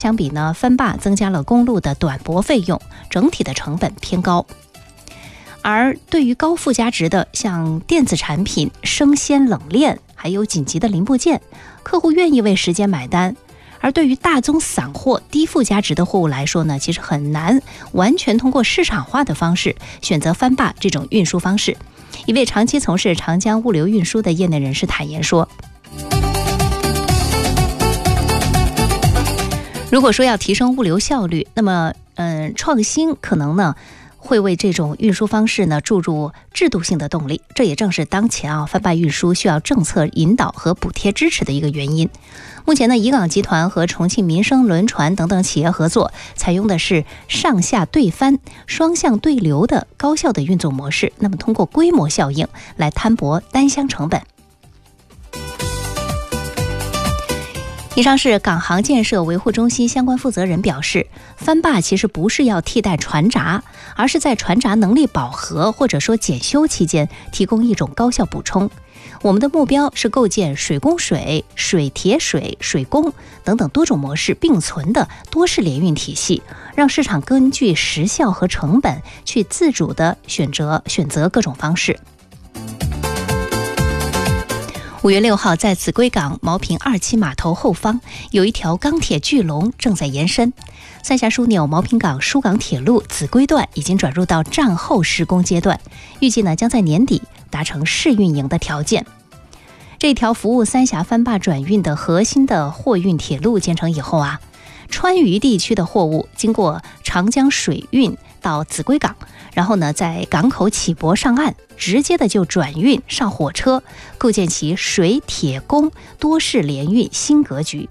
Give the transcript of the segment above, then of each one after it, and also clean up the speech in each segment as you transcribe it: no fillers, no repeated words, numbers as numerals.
相比呢，番坝增加了公路的短驳费用，整体的成本偏高。而对于高附加值的像电子产品、生鲜冷链，还有紧急的零部件，客户愿意为时间买单。而对于大宗散货、低附加值的货物来说呢，其实很难完全通过市场化的方式选择番坝这种运输方式。一位长期从事长江物流运输的业内人士坦言说，如果说要提升物流效率，那么创新可能呢会为这种运输方式呢注入制度性的动力，这也正是当前番坝运输需要政策引导和补贴支持的一个原因。目前呢，宜港集团和重庆民生轮船等等企业合作，采用的是上下对番、双向对流的高效的运作模式，那么通过规模效应来摊薄单箱成本。以上是港航建设维护中心相关负责人表示，番坝其实不是要替代船闸，而是在船闸能力饱和或者说检修期间提供一种高效补充。我们的目标是构建水供水、水铁水、水供等等多种模式并存的多式联运体系，让市场根据时效和成本去自主的选择各种方式。5月6号，在秭归港毛坪2期码头后方有一条钢铁巨龙正在延伸。三峡枢纽毛坪港疏港铁路秭归段已经转入到战后施工阶段，预计呢将在年底达成试运营的条件。这条服务三峡番坝转运的核心的货运铁路建成以后川渝地区的货物经过长江水运到秭归港，然后呢在港口起泊上岸，直接的就转运上火车，构建起水铁供多式联运新格局。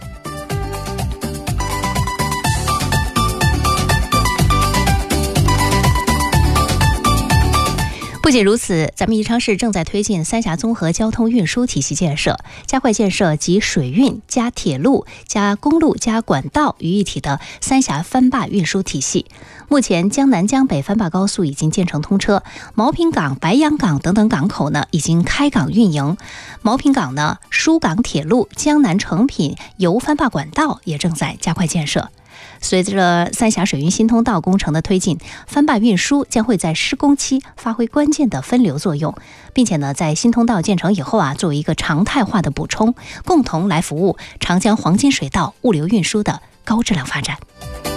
不仅如此，咱们宜昌市正在推进三峡综合交通运输体系建设，加快建设集水运加铁路加公路加管道于一体的三峡番坝运输体系。目前江南江北番坝高速已经建成通车，毛坪港、白洋港等等港口呢已经开港运营。毛坪港呢疏港铁路、江南成品油番坝管道也正在加快建设。随着三峡水运新通道工程的推进，番坝运输将会在施工期发挥关键的分流作用，并且呢，在新通道建成以后作为一个常态化的补充，共同来服务长江黄金水道物流运输的高质量发展。